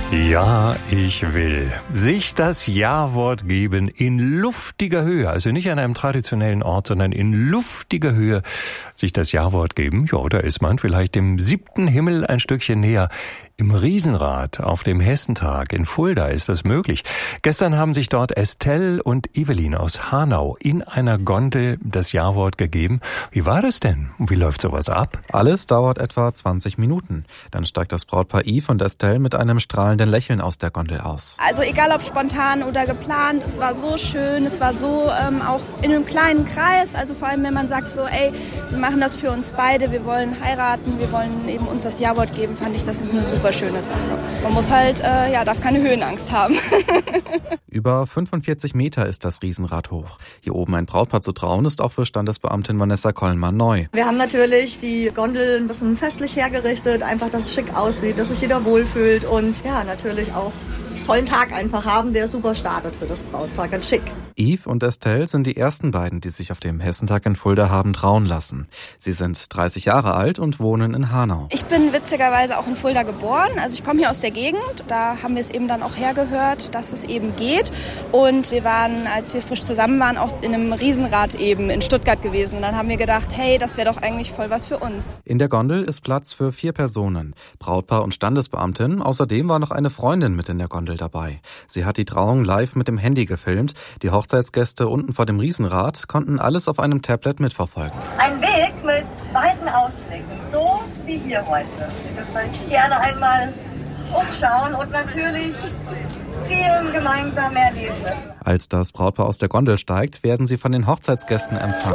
Ja, ich will. Sich das Ja-Wort geben in luftiger Höhe, also nicht an einem traditionellen Ort, sondern in luftiger Höhe sich das Ja-Wort geben. Ja, da ist man vielleicht dem 7. Himmel ein Stückchen näher. Im Riesenrad auf dem Hessentag in Fulda ist das möglich. Gestern haben sich dort Estelle und Evelyn aus Hanau in einer Gondel das Ja-Wort gegeben. Wie war das denn? Und wie läuft sowas ab? Alles dauert etwa 20 Minuten. Dann steigt das Brautpaar Yves und Estelle mit einem strahlenden Lächeln aus der Gondel aus. Also egal ob spontan oder geplant, es war so schön, es war so auch in einem kleinen Kreis. Also vor allem, wenn man sagt so, ey, wir machen das für uns beide, wir wollen heiraten, wir wollen eben uns das Ja-Wort geben, fand ich, das ist eine super schöne Sache. Man muss halt, darf keine Höhenangst haben. Über 45 Meter ist das Riesenrad hoch. Hier oben ein Brautpaar zu trauen, ist auch für Standesbeamtin Vanessa Kollmann neu. Wir haben natürlich die Gondel ein bisschen festlich hergerichtet, einfach, dass es schick aussieht, dass sich jeder wohlfühlt und ja, natürlich auch einen tollen Tag einfach haben, der super startet für das Brautpaar, ganz schick. Yves und Estelle sind die ersten beiden, die sich auf dem Hessentag in Fulda haben trauen lassen. Sie sind 30 Jahre alt und wohnen in Hanau. Ich bin witzigerweise auch in Fulda geboren, also ich komme hier aus der Gegend. Da haben wir es eben dann auch hergehört, dass es eben geht. Und wir waren, als wir frisch zusammen waren, auch in einem Riesenrad eben in Stuttgart gewesen. Und dann haben wir gedacht, hey, das wäre doch eigentlich voll was für uns. In der Gondel ist Platz für 4 Personen, Brautpaar und Standesbeamtin. Außerdem war noch eine Freundin mit in der Gondel dabei. Sie hat die Trauung live mit dem Handy gefilmt. Die Hochzeitsgäste unten vor dem Riesenrad konnten alles auf einem Tablet mitverfolgen. Ein Weg mit weiten Ausblicken, so wie hier heute. Ihr dürft euch gerne einmal umschauen und natürlich vielen gemeinsame Erlebnissen. Als das Brautpaar aus der Gondel steigt, werden sie von den Hochzeitsgästen empfangen.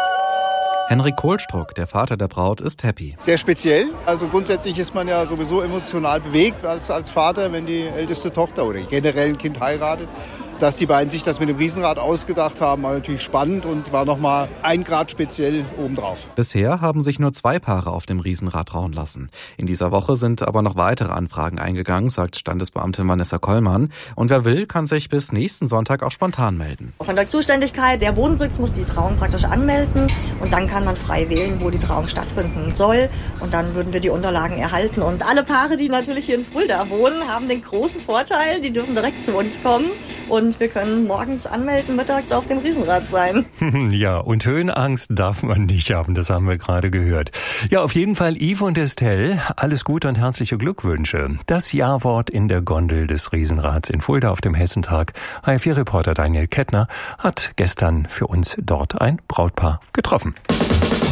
Henrik Kohlstruck, der Vater der Braut, ist happy. Sehr speziell. Also grundsätzlich ist man ja sowieso emotional bewegt als Vater, wenn die älteste Tochter oder generell ein Kind heiratet. Dass die beiden sich das mit dem Riesenrad ausgedacht haben, war natürlich spannend und war nochmal 1 Grad speziell obendrauf. Bisher haben sich nur 2 Paare auf dem Riesenrad trauen lassen. In dieser Woche sind aber noch weitere Anfragen eingegangen, sagt Standesbeamtin Vanessa Kollmann. Und wer will, kann sich bis nächsten Sonntag auch spontan melden. Von der Zuständigkeit der Bodensitz muss die Trauung praktisch anmelden und dann kann man frei wählen, wo die Trauung stattfinden soll. Und dann würden wir die Unterlagen erhalten. Und alle Paare, die natürlich hier in Fulda wohnen, haben den großen Vorteil, die dürfen direkt zu uns kommen. Und wir können morgens anmelden, mittags auf dem Riesenrad sein. Ja, und Höhenangst darf man nicht haben, das haben wir gerade gehört. Ja, auf jeden Fall Yves und Estelle, alles Gute und herzliche Glückwünsche. Das Ja-Wort in der Gondel des Riesenrads in Fulda auf dem Hessentag. HR4-Reporter Daniel Kettner hat gestern für uns dort ein Brautpaar getroffen.